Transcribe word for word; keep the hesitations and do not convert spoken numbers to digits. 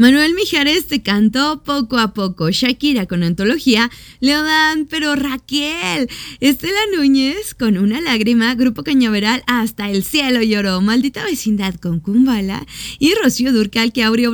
Manuel Mijares te cantó Poco a Poco, Shakira con Antología, Leodán, pero Raquel, Estela Núñez con Una Lágrima, Grupo Cañaveral Hasta el Cielo Lloró, Maldita Vecindad con Kumbala y Rocío Dúrcal que abrió